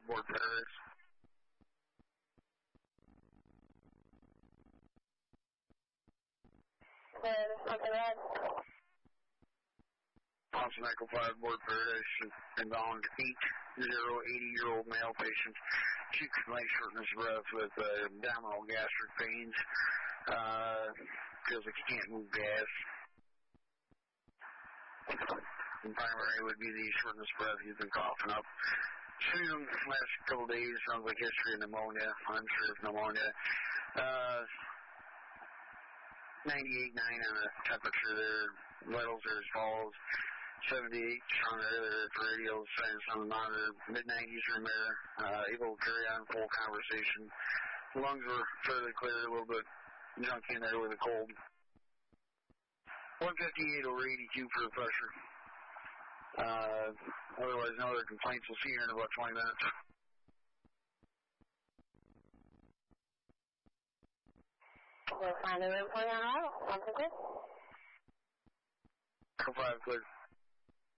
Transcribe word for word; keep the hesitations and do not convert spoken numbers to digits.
Board Paradise. Good, something red. Thompson Echo five, Board Paradise, inbound eight zero, eighty-year-old male patient. Acute complaint shortness of breath with uh, abdominal gastric pains. Uh, feels like he can't move gas. And primary would be the shortness of breath. He's been coughing up. Soon, last couple of days, sounds like history of pneumonia. I'm sure of pneumonia. Uh, ninety-eight point nine on the temperature there. Vitals are as follows. seventy-eight on the other radio, sinus on the monitor. mid nineties room air. Uh, able to carry on full conversation. The lungs were fairly clear, a little bit junk in there with a cold. one fifty-eight over eighty-two for the pressure. Uh, otherwise, no other complaints. We'll see you in about twenty minutes. We'll find a room for you on arrival. Something good? Echo five, clear.